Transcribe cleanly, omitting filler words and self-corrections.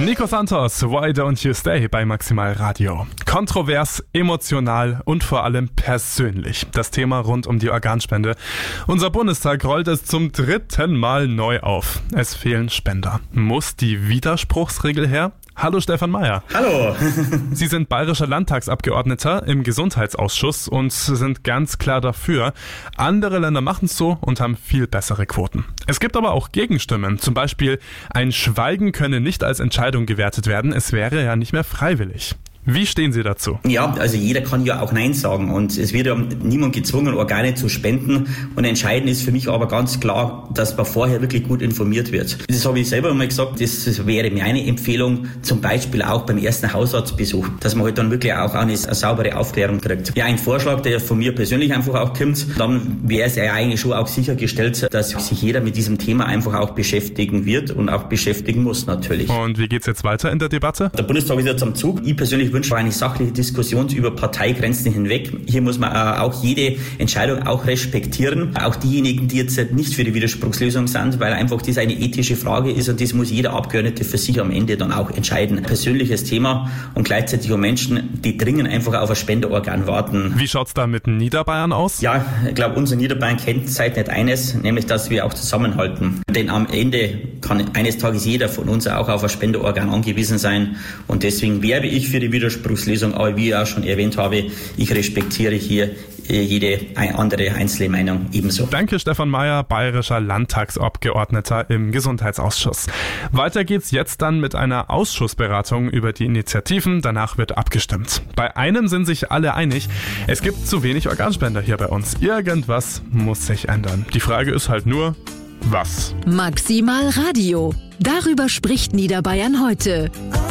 Nico Santos, Why Don't You Stay bei Maximal Radio. Kontrovers, emotional und vor allem persönlich. Das Thema rund um die Organspende. Unser Bundestag rollt es zum 3. Mal neu auf. Es fehlen Spender. Muss die Widerspruchsregel her? Hallo Stefan Mayer. Hallo. Sie sind bayerischer Landtagsabgeordneter im Gesundheitsausschuss und sind ganz klar dafür. Andere Länder machen es so und haben viel bessere Quoten. Es gibt aber auch Gegenstimmen. Zum Beispiel, ein Schweigen könne nicht als Entscheidung gewertet werden. Es wäre ja nicht mehr freiwillig. Wie stehen Sie dazu? Ja, also jeder kann ja auch Nein sagen und es wird ja niemand gezwungen, Organe zu spenden, und entscheidend ist für mich aber ganz klar, dass man vorher wirklich gut informiert wird. Das habe ich selber mal gesagt, das wäre meine Empfehlung, zum Beispiel auch beim ersten Hausarztbesuch, dass man halt dann wirklich auch eine saubere Aufklärung kriegt. Ja, ein Vorschlag, der von mir persönlich einfach auch kommt, dann wäre es ja eigentlich schon auch sichergestellt, dass sich jeder mit diesem Thema einfach auch beschäftigen wird und auch beschäftigen muss natürlich. Und wie geht's jetzt weiter in der Debatte? Der Bundestag ist jetzt am Zug. Ich persönlich wünsche eine sachliche Diskussion über Parteigrenzen hinweg. Hier muss man auch jede Entscheidung auch respektieren. Auch diejenigen, die jetzt nicht für die Widerspruchslösung sind, weil einfach das eine ethische Frage ist und das muss jeder Abgeordnete für sich am Ende dann auch entscheiden. Persönliches Thema und gleichzeitig auch Menschen, die dringend einfach auf ein Spenderorgan warten. Wie schaut's da mit Niederbayern aus? Ja, ich glaube, unser Niederbayern kennt seit nicht eines, nämlich, dass wir auch zusammenhalten. Denn am Ende kann eines Tages jeder von uns auch auf ein Spenderorgan angewiesen sein und deswegen werbe ich für die Widerspruchslösung. Aber wie ich auch schon erwähnt habe, ich respektiere hier jede andere einzelne Meinung ebenso. Danke Stefan Mayer, bayerischer Landtagsabgeordneter im Gesundheitsausschuss. Weiter geht's jetzt dann mit einer Ausschussberatung über die Initiativen. Danach wird abgestimmt. Bei einem sind sich alle einig, es gibt zu wenig Organspender hier bei uns. Irgendwas muss sich ändern. Die Frage ist halt nur, was? Maximal Radio. Darüber spricht Niederbayern heute.